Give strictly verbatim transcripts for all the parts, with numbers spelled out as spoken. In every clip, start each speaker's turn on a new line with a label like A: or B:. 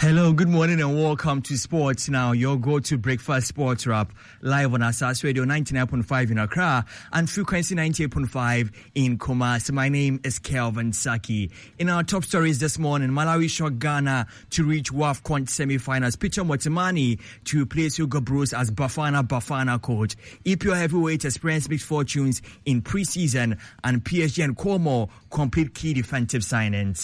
A: Hello, good morning and welcome to Sports Now, your go-to breakfast sports wrap, live on Asas Radio ninety-nine point five in Accra and frequency ninety-eight point five in Kumasi. My name is Kelvin Saki. In our top stories this morning, Malawi shocked Ghana to reach WAFCON semi-finals. Peter Motimani to replace Hugo Bruce as Bafana Bafana coach. E P L heavyweight experienced mixed fortunes in pre-season, and P S G and Como complete key defensive signings.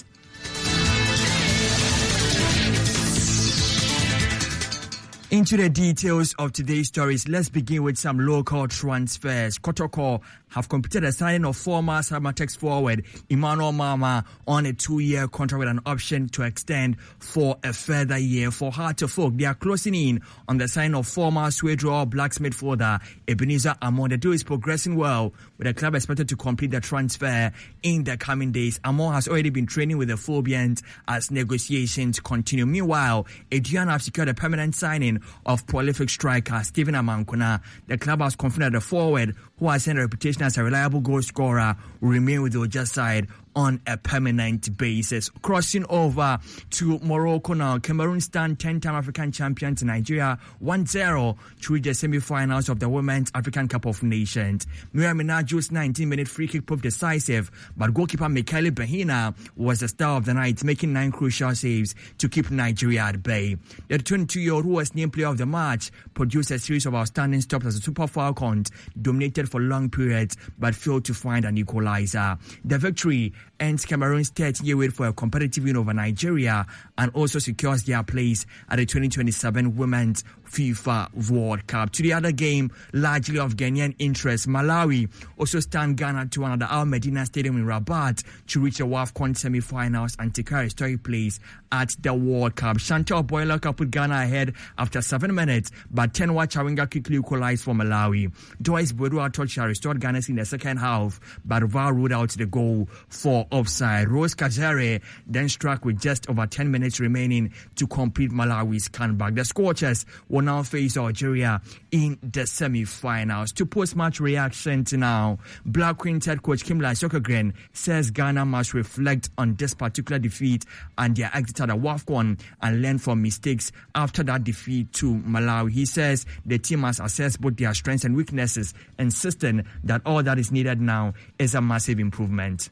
A: Into the details of today's stories, let's begin with some local transfers. Kotoko have completed a signing of former Samatex forward Emmanuel Mama on a two-year contract with an option to extend for a further year. For Heart of Folk, they are closing in on the signing of former Swedro Blacksmith forwarder Ebenezer Amon. The deal is progressing well, with the club expected to complete the transfer in the coming days. Amon has already been training with the Phobians as negotiations continue. Meanwhile, Adrian have secured a permanent signing of prolific striker Stephen Amankuna. The club has confirmed that the forward, who has earned a reputation as a reliable goal scorer, will remain with the Oja side on a permanent basis. Crossing over to Morocco now, Cameroon stand ten-time African champions Nigeria one zero to reach the semi-finals of the Women's African Cup of Nations. Miriam Minaju's nineteen-minute free kick proved decisive, but goalkeeper Michaeli Behina was the star of the night, making nine crucial saves to keep Nigeria at bay. The twenty-two-year-old, who was named player of the match, produced a series of outstanding stops as the Super Falcons dominated for long periods but failed to find an equalizer. The victory ends Cameroon's thirteen-year wait for a competitive win over Nigeria and also secures their place at the twenty twenty-seven Women's FIFA World Cup. To the other game, largely of Ghanaian interest, Malawi also stand Ghana to one at the Al Medina Stadium in Rabat to reach the WAFCON semi-finals and take a historic place at the World Cup. Chantal Boyla put Ghana ahead after seven minutes, but Tenwa Chawinga quickly equalized for Malawi. Joyce Bodua touch restored Ghana in the second half, but Val ruled out the goal for offside. Rose Kajere then struck with just over ten minutes remaining to complete Malawi's comeback. The Scorchers will now face Algeria in the semi-finals. To post-match reactions now, Black Queens head coach Kimla Sokogren says Ghana must reflect on this particular defeat and their exit at the WAFCON and learn from mistakes after that defeat to Malawi. He says the team must assess both their strengths and weaknesses, insisting that all that is needed now is a massive improvement.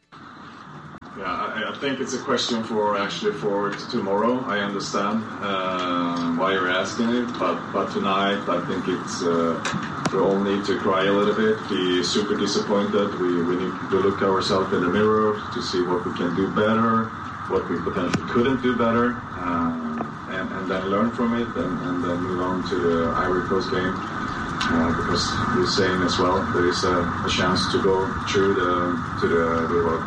B: Yeah, I, I think it's a question for actually for t- tomorrow. I understand uh, why you're asking it, but but tonight I think it's uh, we all need to cry a little bit, be super disappointed. We we need to look ourselves in the mirror to see what we can do better, what we potentially couldn't do better, uh, and and then learn from it, and, and then move on to the Ivory Coast game. Uh, because you're saying as well, there is a, a chance to go through the to the, the world.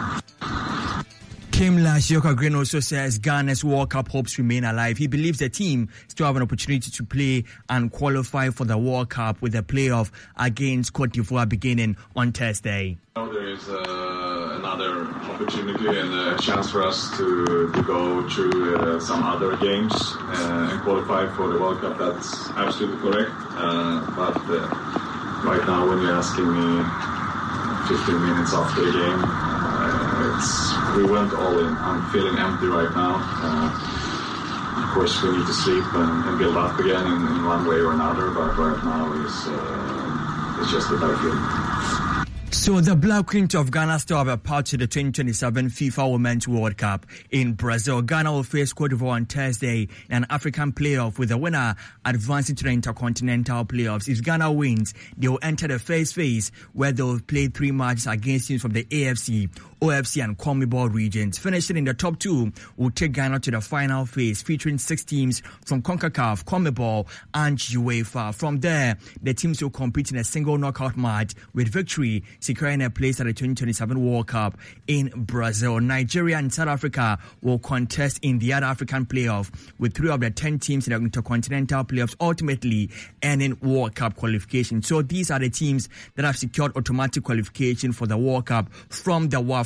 A: Kim Lashoka Green also says Ghana's World Cup hopes remain alive. He believes the team still have an opportunity to play and qualify for the World Cup with a playoff against Cote d'Ivoire beginning on Thursday.
B: There is uh, another opportunity and a chance for us to, to go through uh, some other games uh, and qualify for the World Cup. That's absolutely correct. Uh, but uh, right now, when you're asking me fifteen minutes after the game, uh, it's we went all in. I'm feeling empty right now. Uh, of course, we need to sleep and, and build up again in, in one way or another. But right now, it's uh, it's just a bad feeling.
A: So the Black Queens of Ghana still have a path to the twenty twenty-seven FIFA Women's World Cup in Brazil. Ghana will face Cote d'Ivoire on Thursday in an African playoff, with the winner advancing to the Intercontinental playoffs. If Ghana wins, they will enter the first phase, where they will play three matches against teams from the A F C, O F C and CONMEBOL regions. Finishing in the top two will take Ghana to the final phase, featuring six teams from CONCACAF, CONMEBOL and UEFA. From there, the teams will compete in a single knockout match, with victory securing a place at the twenty twenty-seven World Cup in Brazil. Nigeria and South Africa will contest in the other African playoff, with three of the ten teams in the Intercontinental playoffs ultimately earning World Cup qualification. So these are the teams that have secured automatic qualification for the World Cup from the W A F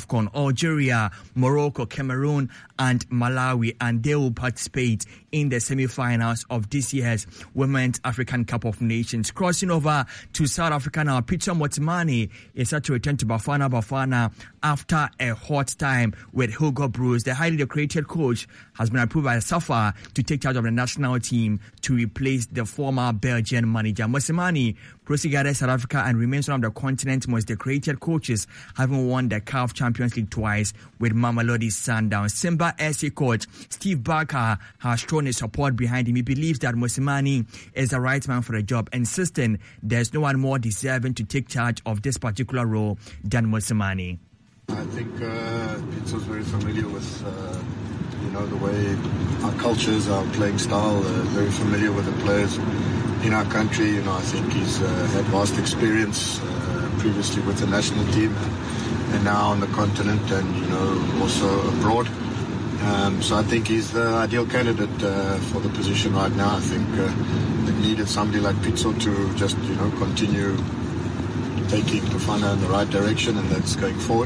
A: AFCON. Algeria, Morocco, Cameroon, and Malawi, and they will participate in the semi-finals of this year's Women's African Cup of Nations. Crossing over to South Africa now, Peter Motimane is set to return to Bafana Bafana after a hot time with Hugo Broos. The highly decorated coach has been approved by SAFA to take charge of the national team to replace the former Belgian manager. Motimane proceeded South Africa and remains one of the continent's most decorated coaches, having won the C A F Champions League twice with Mamelodi Sundowns. Simba S C coach Steve Barker has shown his support behind him. He believes that Motimane is the right man for the job, insisting there's no one more deserving to take charge of this particular role than Motimane.
C: I think uh, Pizzo's very familiar with uh, you know the way our cultures, our playing style, uh, very familiar with the players in our country. You know, I think he's uh, had vast experience uh, previously with the national team and now on the continent, and you know also abroad. Um, so I think he's the ideal candidate uh, for the position right now. I think uh, they needed somebody like Pizzo to just you know continue taking Bafana in the right direction, and that's going forward.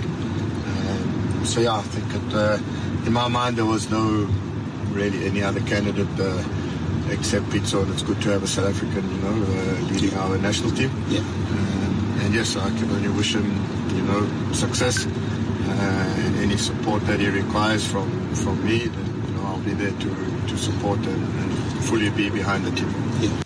C: Um, so yeah, I think it, uh, in my mind there was no really any other candidate uh, except Pizzo, and it's good to have a South African, you know, uh, leading our national team.
D: Yeah.
C: Um, and yes, I can only wish him, you know, success uh, and any support that he requires from from me. Then, you know, I'll be there to to support and, and fully be behind the team.
D: Yeah.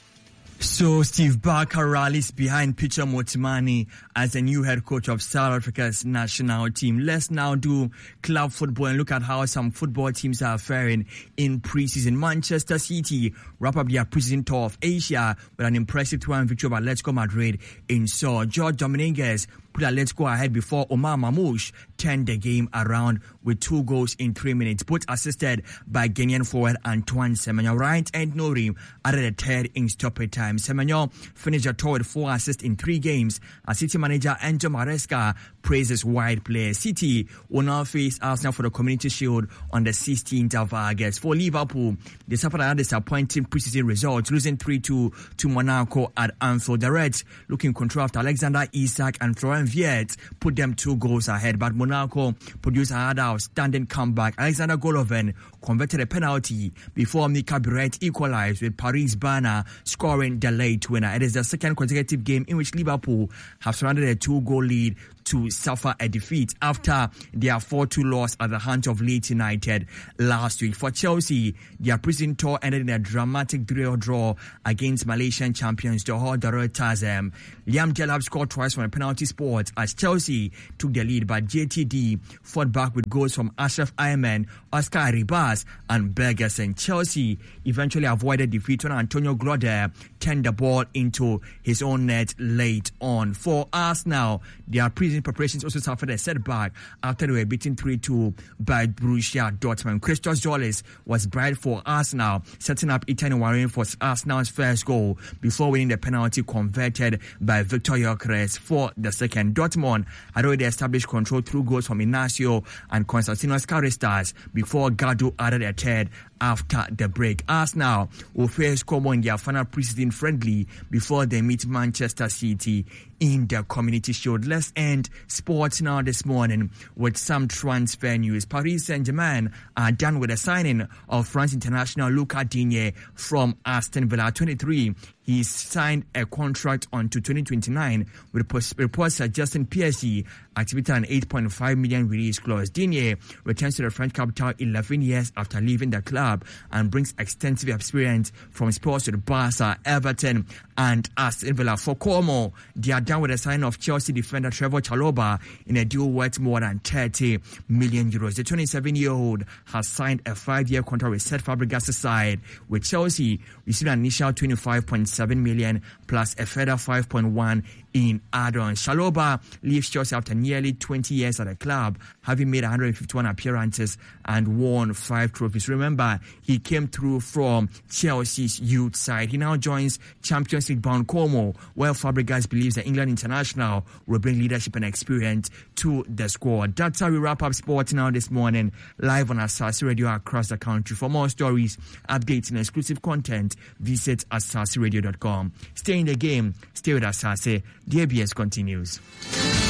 A: So Steve Barker rallies behind Peter Motimane as the new head coach of South Africa's national team. Let's now do club football and look at how some football teams are faring in pre-season. Manchester City wrap up their pre-season tour of Asia with an impressive two one victory over Atletico Madrid in Seoul. George Dominguez put Atletico ahead before Omar Mamouche turned the game around with two goals in three minutes, both assisted by Ghanaian forward Antoine Semenyo. Ryan and Norim added a third in stoppage time. Semenyo finished the tour with four assists in three games as City manager Enzo Maresca praises wide play. City will now face Arsenal for the Community Shield on the sixteenth of August. For Liverpool, they suffered another disappointing preseason result, losing three two to Monaco at Anfield. The Reds looking control after Alexander Isak and Florent Viet put them two goals ahead, but Monaco produced another outstanding comeback. Alexander Golovin converted a penalty before Mika Biret equalized, with Paris Bana scoring the late winner. It is the second consecutive game in which Liverpool have surrounded a two-goal lead to suffer a defeat after their four two loss at the hands of Leeds United last week. For Chelsea, their pre-season tour ended in a dramatic three nil draw against Malaysian champions Johor Darul Ta'zim. Liam Delap scored twice from a penalty spot as Chelsea took the lead, but J T D fought back with goals from Ashraf Ayman, Oscar Arribas and Bergersen. Chelsea eventually avoided defeat when Antonio Gloder turned the ball into his own net late on. For Arsenal, their pre-season preparations also suffered a setback after they were beaten three two by Borussia Dortmund. Christos Jolis was bribed for Arsenal, setting up Ethan Warren for Arsenal's first goal before winning the penalty converted by Victor Gyökeres for the second. Dortmund had already established control through goals from Inacio and Konstantinos Karistas before Gadu added a third after the break. Arsenal will face Como in their final preseason friendly before they meet Manchester City in the Community Shield. Let's end sports now this morning with some transfer news. Paris Saint-Germain are done with the signing of France international Lucas Digne from Aston Villa. twenty-three, he signed a contract until twenty twenty-nine with reports suggesting P S G activated an eight point five million release clause. Digne returns to the French capital eleven years after leaving the club and brings extensive experience from Spurs to Barca, Everton and Aston Villa. For Como, they are done with the signing of Chelsea defender Trevor Chalobah in a deal worth more than thirty million euros. The twenty-seven-year-old has signed a five-year contract with Cesc Fabregas' side, with Chelsea receiving an initial twenty-five point seven million plus a further five point one in add-ons. Chalobah leaves Chelsea after nearly twenty years at the club, having made one hundred fifty-one appearances and won five trophies. Remember, he came through from Chelsea's youth side. He now joins Champions League-bound Como, where Fabregas believes the England international will bring leadership and experience to the squad. That's how we wrap up sports now this morning, live on Asase Radio across the country. For more stories, updates and exclusive content, visit asase radio dot com. Stay in the game, stay with Asase. The A B S continues.